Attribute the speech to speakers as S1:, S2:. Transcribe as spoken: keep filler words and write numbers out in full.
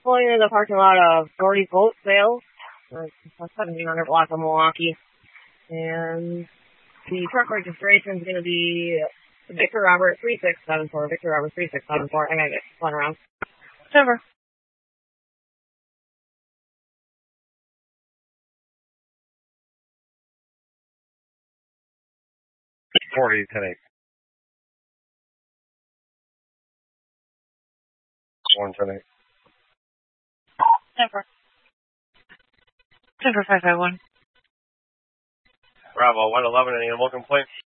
S1: pulling into the parking lot of Gordy Boat Sales, seventeen hundred block of Milwaukee. And the truck registration is going to be Victor Robert three six seven four. Victor Robert three six seven four. I got to get spun around.
S2: Whatever.
S3: Forty ten eight. One ten eight.
S2: Never. Denver five five one.
S3: Bravo one eleven. Any animal complaints?